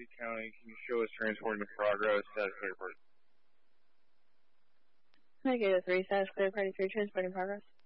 County. Can you show us transporting in progress? Status clear party. Negative 3, status clear party 3, transporting in progress.